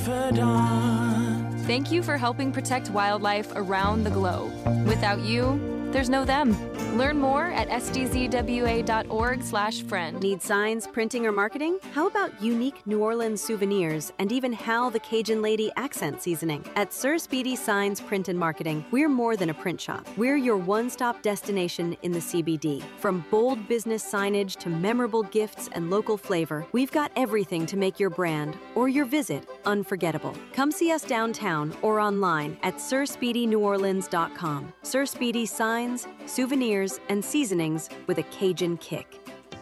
confidant. Thank you for helping protect wildlife around the globe. Without you, there's no them. Learn more at sdzwa.org/friend. Need signs, printing, or marketing? How about unique New Orleans souvenirs and even Hal the Cajun Lady accent seasoning? At Sir Speedy Signs Print and Marketing, we're more than a print shop. We're your one-stop destination in the CBD. From bold business signage to memorable gifts and local flavor, we've got everything to make your brand or your visit unforgettable. Come see us downtown or online at SirSpeedyNewOrleans.com. Sir Speedy Signs, souvenirs, and seasonings with a Cajun kick.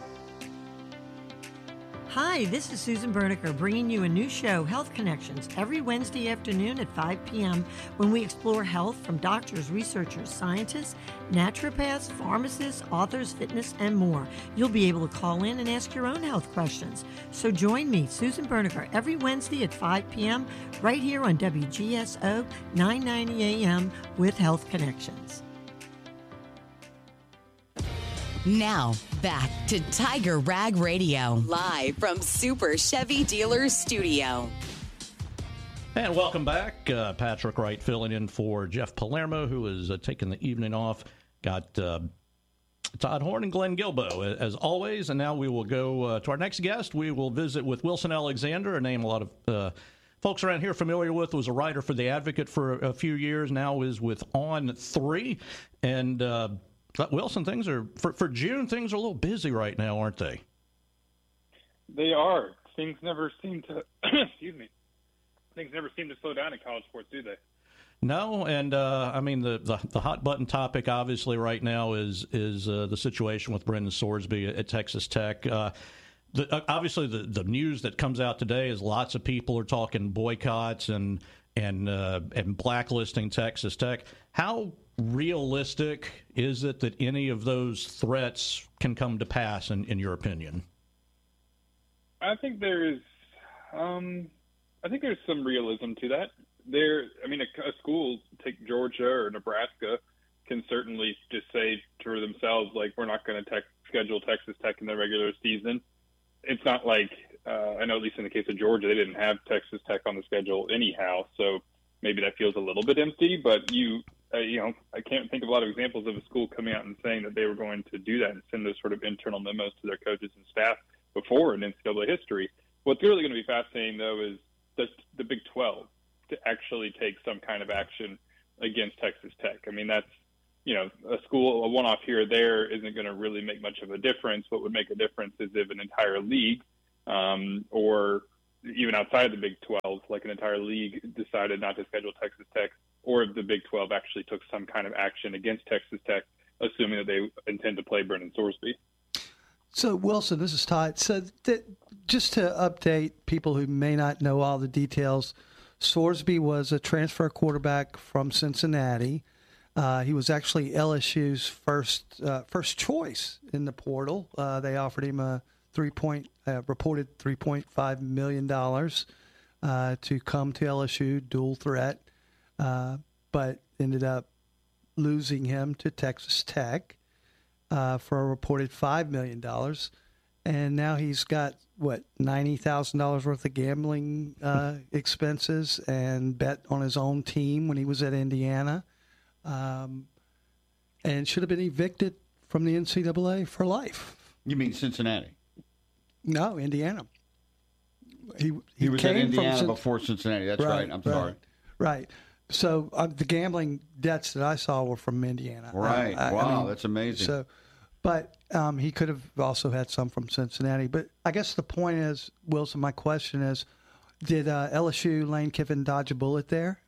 Hi, this is Susan Berniker bringing you a new show, Health Connections, every Wednesday afternoon at 5 p.m. when we explore health from doctors, researchers, scientists, naturopaths, pharmacists, authors, fitness, and more. You'll be able to call in and ask your own health questions. So join me, Susan Berniker, every Wednesday at 5 p.m. right here on WGSO 990 AM with Health Connections. Now, back to Tiger Rag Radio, live from Super Chevy Dealers Studio. And welcome back. Patrick Wright filling in for Jeff Palermo, who is taking the evening off. Got Todd Horn and Glenn Gilbo, as always. And now we will go to our next guest. We will visit with Wilson Alexander, a name a lot of folks around here familiar with. Was a writer for The Advocate for a few years, now is with On3. And Wilson, things are for June. Things are a little busy right now, aren't they? They are. Things never seem to. Excuse me. Things never seem to slow down in college sports, do they? No, and I mean the hot button topic obviously right now is the situation with Brendan Sorsby at Texas Tech. Obviously the news that comes out today is lots of people are talking boycotts and blacklisting Texas Tech. How realistic is it that any of those threats can come to pass, in your opinion? I think there's some realism to that. A school, take Georgia or Nebraska, can certainly just say to themselves, like, we're not going to schedule Texas Tech in the regular season. It's not like, I know at least in the case of Georgia, they didn't have Texas Tech on the schedule anyhow, so maybe that feels a little bit empty, but I can't think of a lot of examples of a school coming out and saying that they were going to do that and send those sort of internal memos to their coaches and staff before in NCAA history. What's really going to be fascinating, though, is the Big 12 to actually take some kind of action against Texas Tech. I mean, that's, a school, a one-off here or there isn't going to really make much of a difference. What would make a difference is if an entire league or even outside of the Big 12, like an entire league decided not to schedule Texas Tech, or if the Big 12 actually took some kind of action against Texas Tech, assuming that they intend to play Brendan Sorsby. So, Wilson, this is Todd. So just to update people who may not know all the details, Sorsby was a transfer quarterback from Cincinnati. He was actually LSU's first choice in the portal. They offered him a reported $3.5 million to come to LSU, dual threat, but ended up losing him to Texas Tech for a reported $5 million. And now he's got, $90,000 worth of gambling expenses and bet on his own team when he was at Indiana. And should have been evicted from the NCAA for life. You mean Cincinnati? No, Indiana. He was at Indiana before Cincinnati. That's right. I'm sorry. Right. So the gambling debts that I saw were from Indiana. Right. Wow, that's amazing. So, but he could have also had some from Cincinnati. But I guess the point is, Wilson, my question is, did LSU Lane Kiffin dodge a bullet there?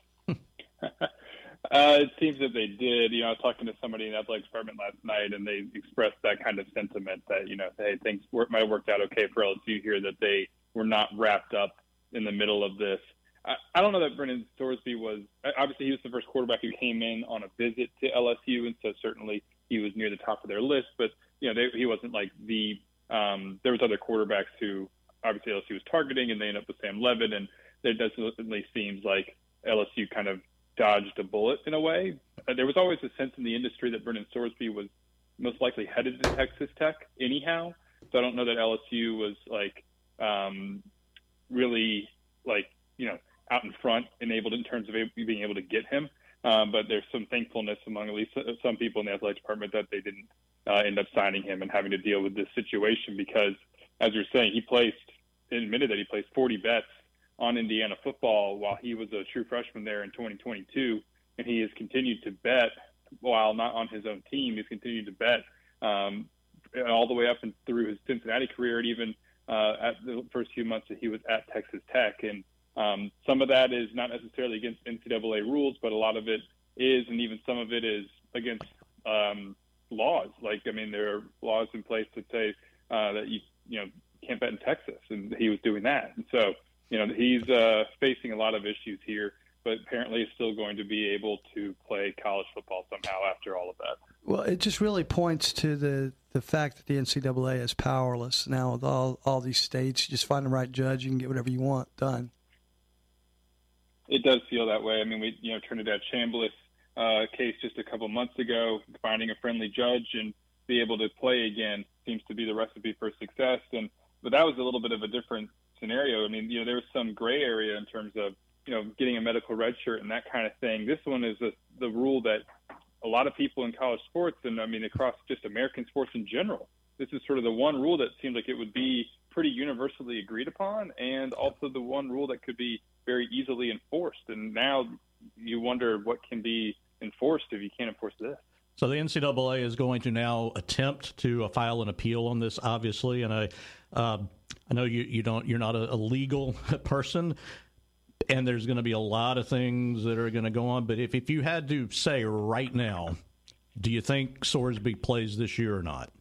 It seems that they did. I was talking to somebody in the athletics department last night, and they expressed that kind of sentiment that, hey, things might have worked out okay for LSU here, that they were not wrapped up in the middle of this. I don't know that Brendan Sorsby was – obviously he was the first quarterback who came in on a visit to LSU, and so certainly he was near the top of their list. But, he wasn't like there was other quarterbacks who obviously LSU was targeting, and they ended up with Sam Levitt, and it definitely seems like LSU kind of dodged a bullet in a way. There was always a sense in the industry that Brendan Sorsby was most likely headed to Texas Tech anyhow. So I don't know that LSU was really out in front, enabled in terms of being able to get him. But there's some thankfulness among at least some people in the athletic department that they didn't end up signing him and having to deal with this situation because, as you're saying, he admitted that he placed 40 bets on Indiana football while he was a true freshman there in 2022, and he has continued to bet while not on his own team. He's continued to bet all the way up and through his Cincinnati career, and even at the first few months that he was at Texas Tech. And some of that is not necessarily against NCAA rules, but a lot of it is, and even some of it is against laws. There are laws in place that say that you can't bet in Texas, and he was doing that. And so, he's facing a lot of issues here, but apparently is still going to be able to play college football somehow after all of that. Well, it just really points to the fact that the NCAA is powerless now with all these states. You just find the right judge, you can get whatever you want done. It does feel that way. I mean, we Trinidad Chambliss case just a couple months ago, finding a friendly judge and be able to play again seems to be the recipe for success. But that was a little bit of a different scenario. I mean, there was some gray area in terms of getting a medical red shirt and that kind of thing. This one is the rule that a lot of people in college sports, and across just American sports in general, this is sort of the one rule that seems like it would be pretty universally agreed upon, and also the one rule that could be very easily enforced. And now you wonder what can be enforced if you can't enforce this. So the NCAA is going to now attempt to file an appeal on this, obviously, and I know you're not a legal person, and there's going to be a lot of things that are going to go on. But if you had to say right now, do you think Sorsby plays this year or not?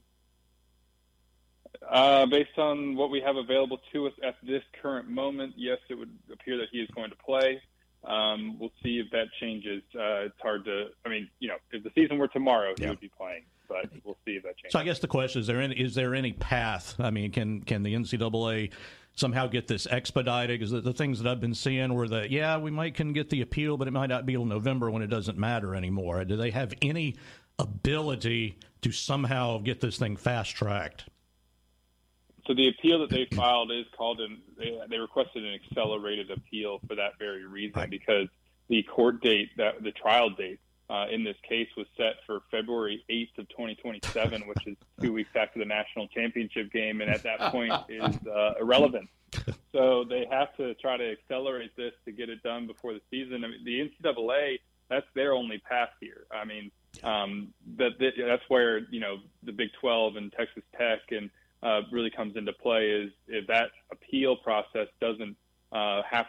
Based on what we have available to us at this current moment, yes, it would appear that he is going to play. We'll see if that changes. It's hard to, if the season were tomorrow, he would be playing, but we'll see if that changes. So I guess the question is there any path? I mean, can the NCAA somehow get this expedited? Because the things that I've been seeing were that, we can get the appeal, but it might not be till November when it doesn't matter anymore. Do they have any ability to somehow get this thing fast-tracked? So the appeal that they filed is called they requested an accelerated appeal for that very reason, because the court date, the trial date in this case was set for February 8th of 2027, which is 2 weeks after the national championship game, and at that point is irrelevant. So they have to try to accelerate this to get it done before the season. I mean, the NCAA, that's their only path here. I mean, that's where the Big 12 and Texas Tech and really comes into play is if that appeal process doesn't have